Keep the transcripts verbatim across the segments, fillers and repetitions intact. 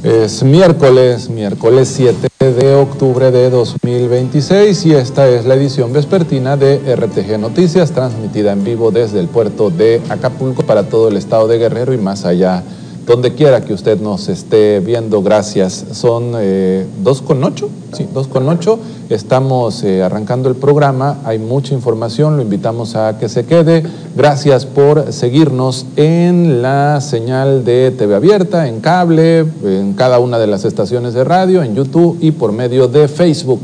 Es miércoles, miércoles siete de octubre de dos mil veintiséis y esta es la edición vespertina de R T G Noticias, transmitida en vivo desde el puerto de Acapulco para todo el estado de Guerrero y más allá, donde quiera que usted nos esté viendo. Gracias. Son eh, dos con ocho, sí, dos con ocho. Estamos eh, arrancando el programa, hay mucha información, lo invitamos a que se quede. Gracias por seguirnos en la señal de T V Abierta, en cable, en cada una de las estaciones de radio, en YouTube y por medio de Facebook.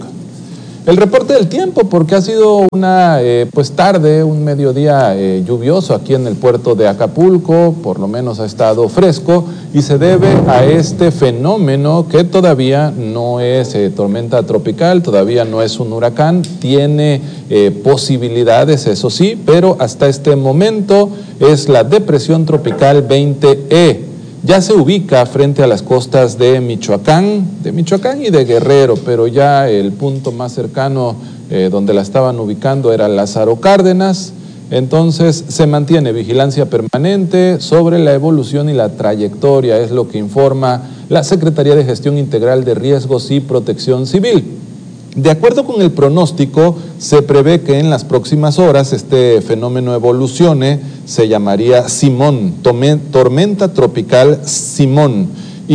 El reporte del tiempo, porque ha sido una eh, pues tarde, un mediodía eh, lluvioso aquí en el puerto de Acapulco, por lo menos ha estado fresco y se debe a este fenómeno que todavía no es eh, tormenta tropical, todavía no es un huracán, tiene eh, posibilidades, eso sí, pero hasta este momento es la depresión tropical veinte E. Ya se ubica frente a las costas de Michoacán, de Michoacán y de Guerrero, pero ya el punto más cercano eh, donde la estaban ubicando era Lázaro Cárdenas. Entonces se mantiene vigilancia permanente sobre la evolución y la trayectoria, es lo que informa la Secretaría de Gestión Integral de Riesgos y Protección Civil. De acuerdo con el pronóstico, se prevé que en las próximas horas este fenómeno evolucione, se llamaría Simón, tormenta tropical Simón,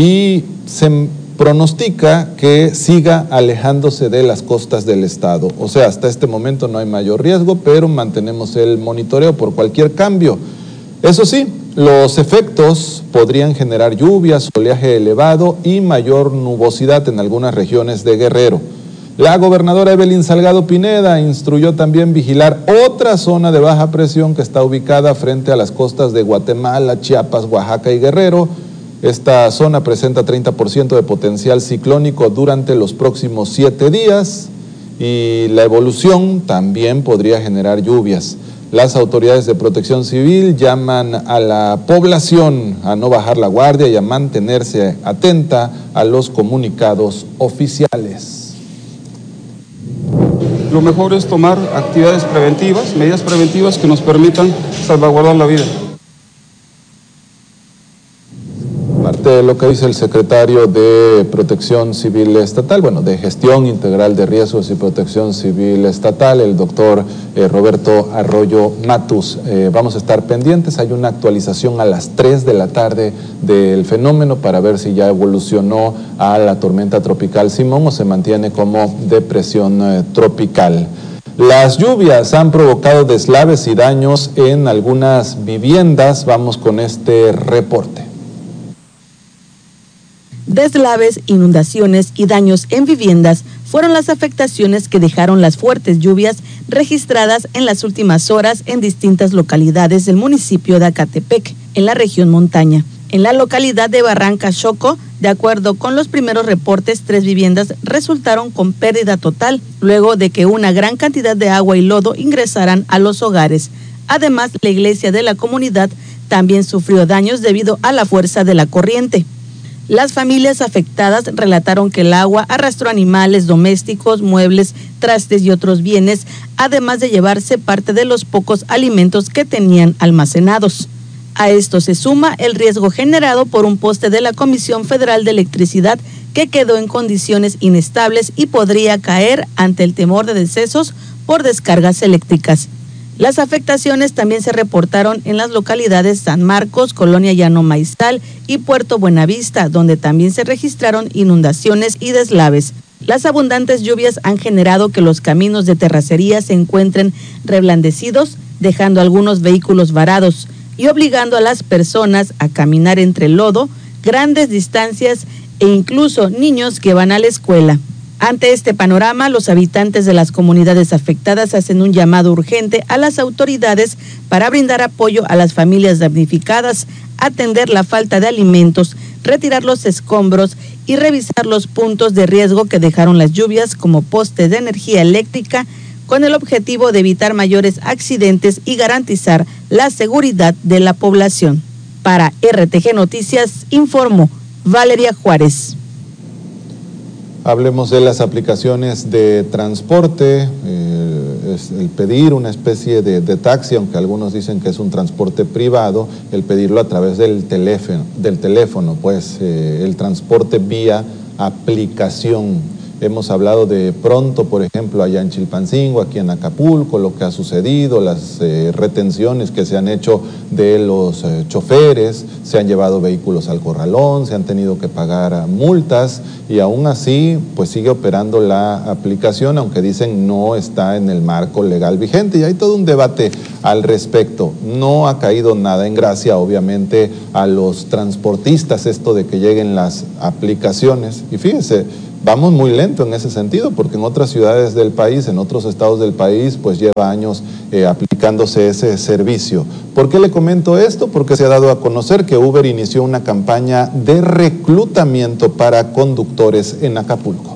y se pronostica que siga alejándose de las costas del estado. O sea, hasta este momento no hay mayor riesgo, pero mantenemos el monitoreo por cualquier cambio. Eso sí, los efectos podrían generar lluvias, oleaje elevado y mayor nubosidad en algunas regiones de Guerrero. La gobernadora Evelyn Salgado Pineda instruyó también vigilar otra zona de baja presión que está ubicada frente a las costas de Guatemala, Chiapas, Oaxaca y Guerrero. Esta zona presenta treinta por ciento de potencial ciclónico durante los próximos siete días y la evolución también podría generar lluvias. Las autoridades de protección civil llaman a la población a no bajar la guardia y a mantenerse atenta a los comunicados oficiales. Lo mejor es tomar actividades preventivas, medidas preventivas que nos permitan salvaguardar la vida. Parte de lo que dice el secretario de Protección Civil Estatal, bueno, de Gestión Integral de Riesgos y Protección Civil Estatal, el doctor eh, Roberto Arroyo Matus. Eh, vamos a estar pendientes, hay una actualización a las tres de la tarde del fenómeno para ver si ya evolucionó a la tormenta tropical Simón o se mantiene como depresión eh, tropical. Las lluvias han provocado deslaves y daños en algunas viviendas. Vamos con este reporte. Deslaves, inundaciones y daños en viviendas fueron las afectaciones que dejaron las fuertes lluvias registradas en las últimas horas en distintas localidades del municipio de Acatepec, en la región montaña. En la localidad de Barranca Xoco, de acuerdo con los primeros reportes, tres viviendas resultaron con pérdida total, luego de que una gran cantidad de agua y lodo ingresaran a los hogares. Además, la iglesia de la comunidad también sufrió daños debido a la fuerza de la corriente. Las familias afectadas relataron que el agua arrastró animales domésticos, muebles, trastes y otros bienes, además de llevarse parte de los pocos alimentos que tenían almacenados. A esto se suma el riesgo generado por un poste de la Comisión Federal de Electricidad que quedó en condiciones inestables y podría caer ante el temor de decesos por descargas eléctricas. Las afectaciones también se reportaron en las localidades San Marcos, Colonia Llano Maiztal y Puerto Buenavista, donde también se registraron inundaciones y deslaves. Las abundantes lluvias han generado que los caminos de terracería se encuentren reblandecidos, dejando algunos vehículos varados y obligando a las personas a caminar entre lodo, grandes distancias e incluso niños que van a la escuela. Ante este panorama, los habitantes de las comunidades afectadas hacen un llamado urgente a las autoridades para brindar apoyo a las familias damnificadas, atender la falta de alimentos, retirar los escombros y revisar los puntos de riesgo que dejaron las lluvias como postes de energía eléctrica, con el objetivo de evitar mayores accidentes y garantizar la seguridad de la población. Para R T G Noticias, informó Valeria Juárez. Hablemos de las aplicaciones de transporte, eh, es el pedir una especie de, de taxi, aunque algunos dicen que es un transporte privado, el pedirlo a través del teléfono, del teléfono pues eh, el transporte vía aplicación. Hemos hablado de Pronto, por ejemplo, allá en Chilpancingo, aquí en Acapulco, lo que ha sucedido, las eh, retenciones que se han hecho de los eh, choferes, se han llevado vehículos al corralón, se han tenido que pagar multas y aún así pues sigue operando la aplicación, aunque dicen no está en el marco legal vigente y hay todo un debate al respecto. No ha caído nada en gracia, obviamente, a los transportistas esto de que lleguen las aplicaciones y fíjense, vamos muy lento en ese sentido, porque en otras ciudades del país, en otros estados del país, pues lleva años eh, aplicándose ese servicio. ¿Por qué le comento esto? Porque se ha dado a conocer que Uber inició una campaña de reclutamiento para conductores en Acapulco.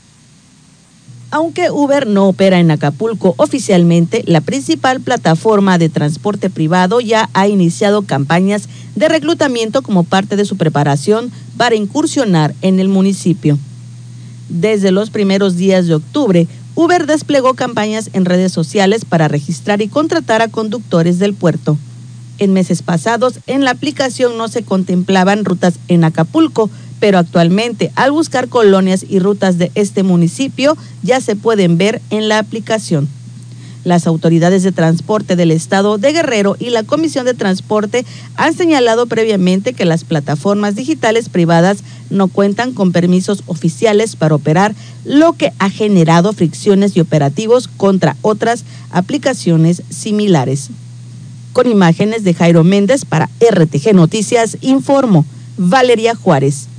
Aunque Uber no opera en Acapulco oficialmente, la principal plataforma de transporte privado ya ha iniciado campañas de reclutamiento como parte de su preparación para incursionar en el municipio. Desde los primeros días de octubre, Uber desplegó campañas en redes sociales para registrar y contratar a conductores del puerto. En meses pasados, en la aplicación no se contemplaban rutas en Acapulco, pero actualmente, al buscar colonias y rutas de este municipio, ya se pueden ver en la aplicación. Las autoridades de transporte del estado de Guerrero y la Comisión de Transporte han señalado previamente que las plataformas digitales privadas no cuentan con permisos oficiales para operar, lo que ha generado fricciones y operativos contra otras aplicaciones similares. Con imágenes de Jairo Méndez para R T G Noticias, informó Valeria Juárez.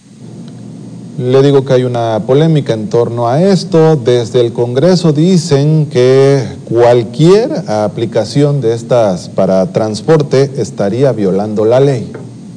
Le digo que hay una polémica en torno a esto. Desde el Congreso dicen que cualquier aplicación de estas para transporte estaría violando la ley.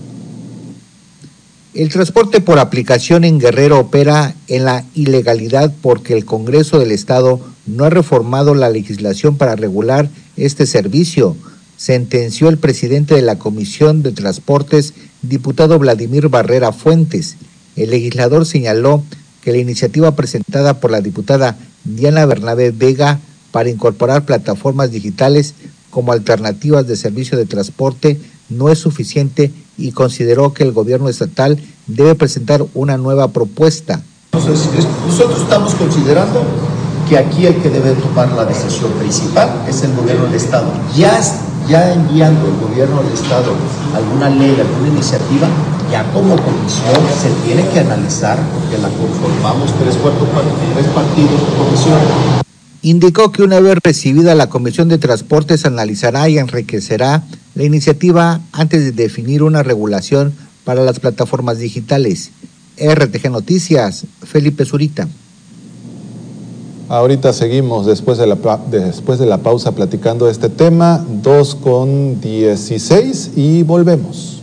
El transporte por aplicación en Guerrero opera en la ilegalidad porque el Congreso del Estado no ha reformado la legislación para regular este servicio, sentenció el presidente de la Comisión de Transportes, diputado Vladimir Barrera Fuentes. El legislador señaló que la iniciativa presentada por la diputada Diana Bernabé Vega para incorporar plataformas digitales como alternativas de servicio de transporte no es suficiente y consideró que el gobierno estatal debe presentar una nueva propuesta. Entonces, nosotros estamos considerando que aquí el que debe tomar la decisión principal es el gobierno del estado. Ya, ya enviando el gobierno del estado alguna ley, alguna iniciativa, ya como comisión se tiene que analizar, porque la conformamos tres, cuatro, tres partidos de comisión. Indicó que una vez recibida la Comisión de Transportes analizará y enriquecerá la iniciativa antes de definir una regulación para las plataformas digitales. R T G Noticias, Felipe Zurita. Ahorita seguimos después de la, después de la pausa platicando este tema, dos con dieciséis y volvemos.